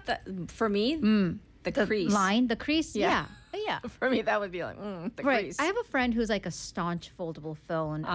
For me, the crease. The crease. Yeah. Yeah. For me, that would be like the crease. I have a friend who's like a staunch foldable phone.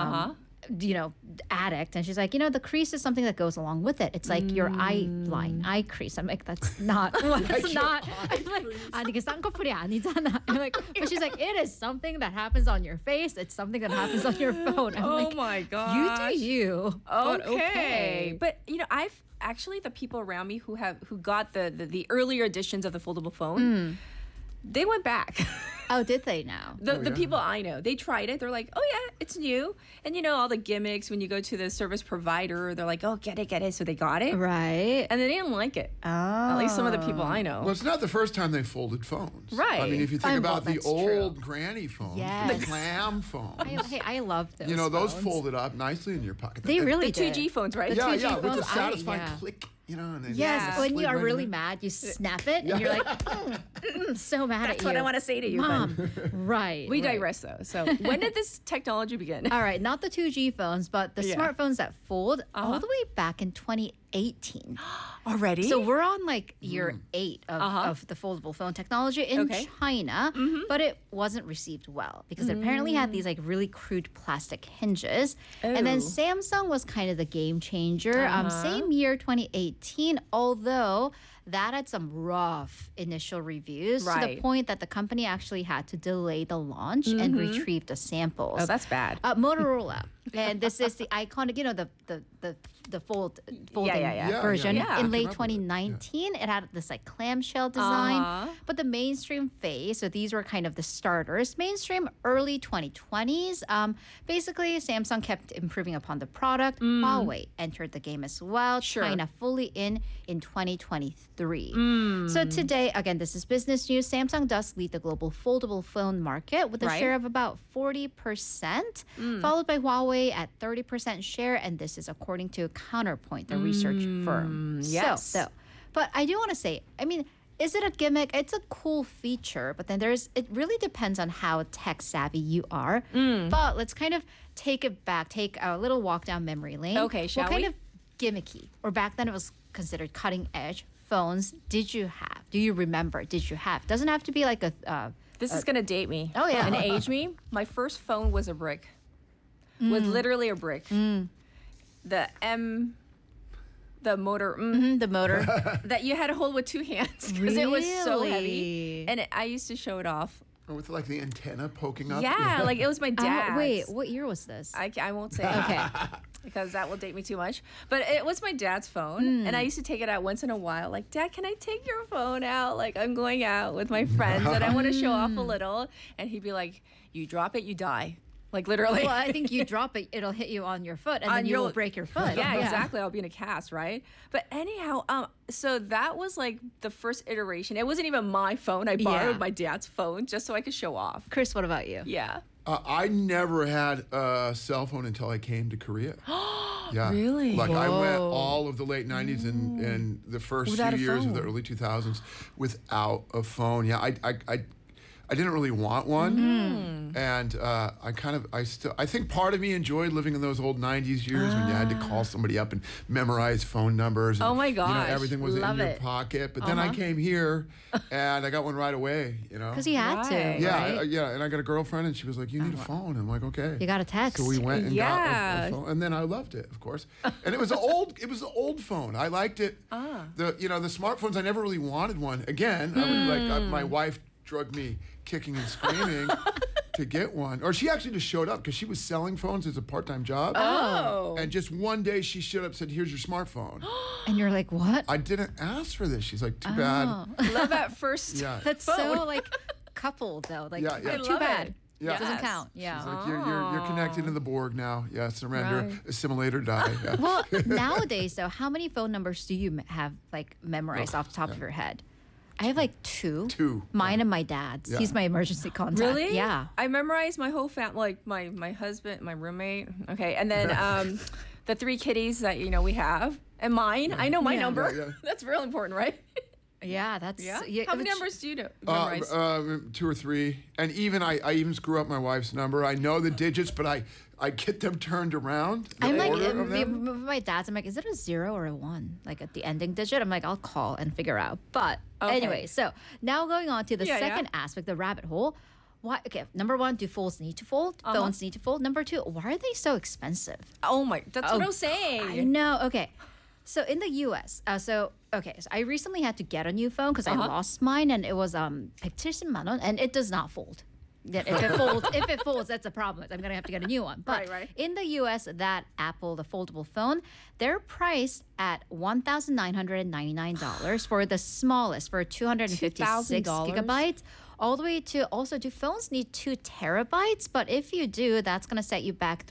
Addict, and she's like, the crease is something that goes along with it. It's like your eye crease. I'm like, that's not. That's not. I'm like, 아니 이게 쌍꺼풀이 아니잖아. I'm like, but she's like, it is something that happens on your face. It's something that happens on your phone. I'm like, my god, you do you. Okay, but I've actually the people around me who got the earlier editions of the foldable phone, they went back. Oh, did they now? The people I know, they tried it. They're like, oh yeah, it's new. And all the gimmicks when you go to the service provider, they're like, oh, get it. So they got it. Right. And they didn't like it. Oh. At least some of the people I know. Well, it's not the first time they folded phones. Right. I mean, if you think about the that's old true. granny phones, Yes. the clam phones. I love those. Those phones. folded up nicely in your pocket. They really The did. 2G phones, right? Yeah, 2G with the phones, satisfying click. And then Yes, when you slid are right really in. mad, you snap it, and you're like, so mad at you. That's what I want to say to you, Mom. Right. We right. digress, though. So when did this technology begin? All right, not the 2G phones, but the smartphones that fold all the way back in 2018. Already? So we're on like year 8 of the foldable phone technology in China, but it wasn't received well because it apparently had these like really crude plastic hinges. And then Samsung was kind of the game changer. Same year, 2018, although that had some rough initial reviews to the point that the company actually had to delay the launch and retrieve the samples. Oh, that's bad. Motorola. And this is the iconic, the folding version. Yeah. In late I remember that. 2019, it had this like clamshell design. But the mainstream phase, so these were kind of the starters. Mainstream early 2020s. Basically, Samsung kept improving upon the product. Huawei entered the game as well. Sure. China fully in 2023. So today, again, this is business news. Samsung does lead the global foldable phone market with a share of about 40%, followed by Huawei at 30% share. And this is according to Counterpoint, the research firm. Yes. But I do want to say, I mean, is it a gimmick? It's a cool feature, but then it really depends on how tech savvy you are. But let's kind of take it back, take a little walk down memory lane. Okay, shall what kind we? of gimmicky, or back then it was considered cutting edge phones did you have? Do you remember? Did you have? Doesn't have to be like a This is going to date me. Oh, yeah. And age me. My first phone was a brick. Was literally a brick. The motor. the motor. That you had to hold with two hands because it was so heavy. Really? And I used to show it off. With like the antenna poking up. Yeah, like it was my dad's. Wait, what year was this? I won't say. Okay. Because that will date me too much. But it was my dad's phone. And I used to take it out once in a while. Like, Dad, can I take your phone out? Like, I'm going out with my friends and I want to show off a little. And he'd be like, you drop it, you die. Like, literally. Well, I think you drop it, it'll hit you on your foot, and then you will break your foot. Yeah, exactly. I'll be in a cast, right? But anyhow, so that was like the first iteration. It wasn't even my phone. I borrowed my dad's phone just so I could show off. Chris, what about you? Yeah. I never had a cell phone until I came to Korea. Yeah. Really? Like I went all of the late 90s and the first Without few a years of the phone. early 2000s without a phone. Yeah, I didn't really want one, and I think part of me enjoyed living in those old '90s years when you had to call somebody up and memorize phone numbers. And, Oh my gosh, everything was love in your it. pocket. But then I came here, and I got one right away. Because you had Right. to. Yeah, right? yeah, and I got a girlfriend, and she was like, "You need a phone." I'm like, "Okay." You got a text. So we went and got Yeah. a phone, and then I loved it, of course. And it was an old phone. I liked it. The smartphones. I never really wanted one. Again, my wife drugged me kicking and screaming to get one. Or she actually just showed up because she was selling phones as a part-time job. Oh. And just one day she showed up and said, "Here's your smartphone." And you're like, what? I didn't ask for this. She's like, "Too bad." Love at first. Yeah. That's so like coupled though. Like, Yeah, yeah. I too love bad. it. Yeah. Doesn't Yes. count. Yeah. She's like, you're connected to the Borg now. Yeah, surrender, assimilate, or die. Yeah. Well, nowadays though, how many phone numbers do you have like memorized off the top of your head? I have like two. Two. Mine and my dad's. Yeah. He's my emergency contact. Really? Yeah. I memorized my whole family, like my husband, my roommate. Okay, and then the three kitties that we have, and mine. I know my number. Yeah, yeah. That's real important, right? Yeah, that's How many numbers do you know? Memorize? 2 or 3, and even I even screw up my wife's number. I know the digits, but I get them turned around. I'm like, my dad's, I'm like, is it a 0 or a 1? Like at the ending digit? I'm like, I'll call and figure out. But anyway, so now going on to the second aspect, the rabbit hole. Why? Okay, number 1, do phones need to fold? Phones need to fold. Number 2, why are they so expensive? Oh my, that's what I was saying. I know. Okay. So in the U.S., so I recently had to get a new phone because I lost mine and it was 170만 원 and it does not fold. If it folds, that's a problem. I'm gonna have to get a new one. But in the U.S., that Apple, the foldable phone, they're priced at $1,999 for the smallest, for 256 gigabytes. All the way to also, do phones need 2 terabytes? But if you do, that's going to set you back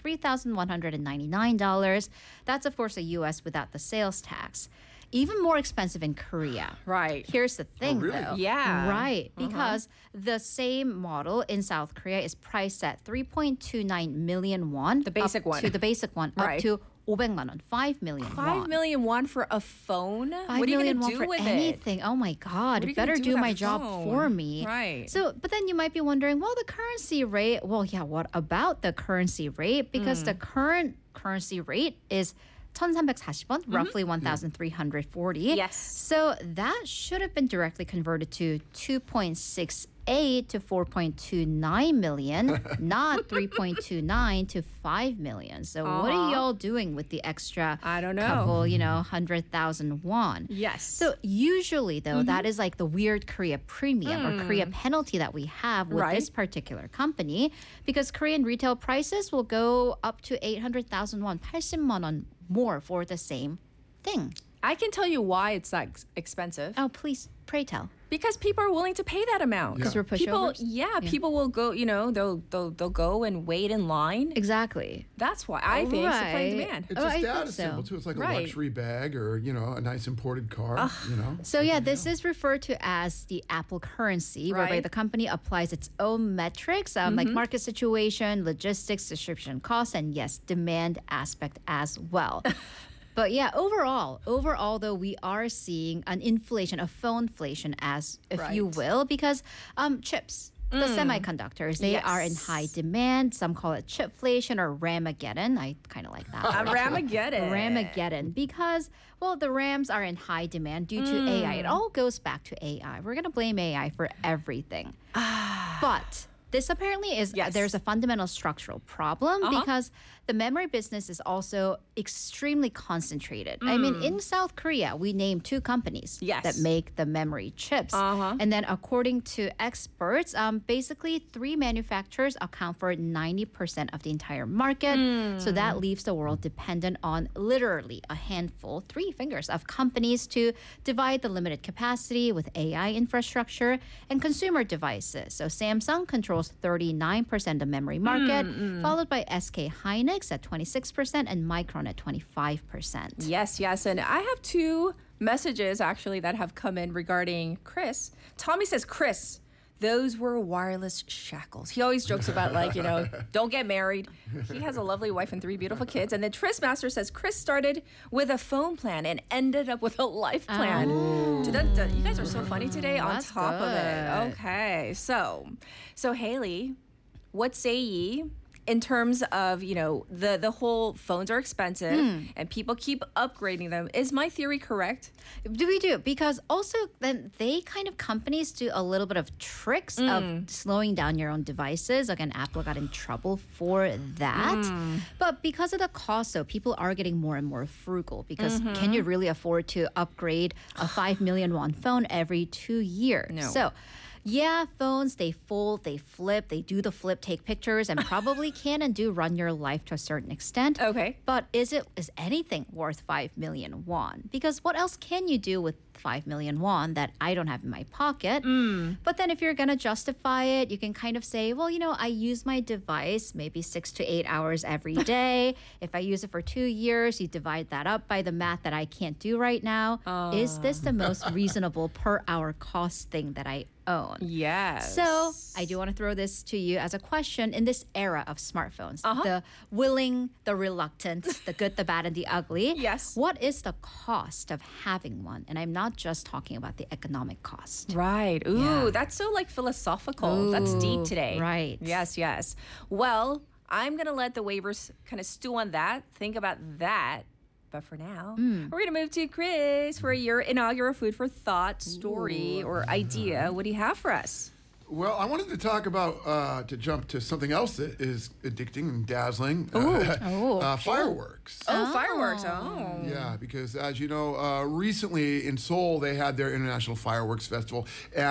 $3,199. That's, of course, the U.S. without the sales tax. Even more expensive in Korea. Right. Here's the thing, really? though. Yeah. Right. Because the same model in South Korea is priced at 3.29 million won. The basic one. To the basic one. Right. Up to 500만 원, 5 million won. 5 million won for a phone? 5 what are you million going to do won for with anything? Oh my God. What are you Better gonna do do with my that job phone? for me. Right. So, but then you might be wondering, well, the currency rate, well, yeah, what about the currency rate? Because the current currency rate is 1,340원, roughly 1,340. Yes. So that should have been directly converted to 2.68 to 4.29 million, not 3.29 to 5 million. So what are y'all doing with the extra I don't know. couple, 100,000 won? Yes. So usually, though, that is like the weird Korea premium or Korea penalty that we have with this particular company, because Korean retail prices will go up to 800,000 won, 80만 원 more for the same thing. I can tell you why it's that expensive. Oh, please, pray tell. Because people are willing to pay that amount. Because we're People, pushovers? people will go, they'll go and wait in line. Exactly. That's why I think supply and demand. It's Oh, a I status think so. symbol too. It's like a Right. luxury bag or a nice imported car. So yeah, this is referred to as the Apple currency, whereby Right. the company applies its own metrics, like market situation, logistics, distribution costs, and yes, demand aspect as well. But yeah, overall, though, we are seeing an inflation, a phoneflation, as if you Right. will, because chips. The semiconductors, they are in Yes. high demand. Some call it chipflation or Ramageddon. I kind of like that. Ramageddon. Ramageddon, because, well, the RAMs are in high demand due to AI. It all goes back to AI. We're going to blame AI for everything. But this apparently is, there's a fundamental structural problem because the memory business is also extremely concentrated. I mean, in South Korea, we name 2 companies that make the memory chips. And then according to experts, basically 3 manufacturers account for 90% of the entire market. So that leaves the world dependent on literally a handful, 3 fingers of companies to divide the limited capacity with AI infrastructure and consumer devices. So Samsung controls 39% of memory market, followed by SK Hynix at 26% and Micron at 25%. Yes. And I have 2 messages actually that have come in regarding Chris. Tommy says, Chris, those were wireless shackles. He always jokes about don't get married. He has a lovely wife and 3 beautiful kids. And then Tris Master says, Chris started with a phone plan and ended up with a life plan. Dun-dun-dun. You guys are so funny today on That's top of it. good. Okay. So Haley, what say ye? In terms of, the whole phones are expensive and people keep upgrading them. Is my theory correct? We do, because also then companies do a little bit of tricks of slowing down your own devices. Again, Apple got in trouble for that. But because of the cost, so people are getting more and more frugal, because can you really afford to upgrade a 5 million won phone every 2 years? No. So yeah, phones, they fold, they flip, they do the flip, take pictures, and probably can and do run your life to a certain extent. Okay. But is anything worth 5 million won? Because what else can you do with 5 million won that I don't have in my pocket? But then if you're going to justify it, you can kind of say, well, I use my device maybe 6 to 8 hours every day. If I use it for 2 years, you divide that up by the math that I can't do right now. Is this the most reasonable per hour cost thing that I own? Yes. So I do want to throw this to you as a question in this era of smartphones. The willing, the reluctant, the good, the bad, and the ugly. Yes. What is the cost of having one? And I'm not not just talking about the economic cost. Right. Ooh, Yeah. that's so like philosophical. That's deep today. Right. Yes, yes. Well, I'm going to let the waivers kind of stew on that, think about that. But for now, we're going to move to Chris for your inaugural food for thought story or idea. What do you have for us? Well, I wanted to talk about, to jump to something else that is addicting and dazzling. Fireworks. Oh, fireworks. Oh. Yeah, because as you know, recently in Seoul, they had their International Fireworks Festival.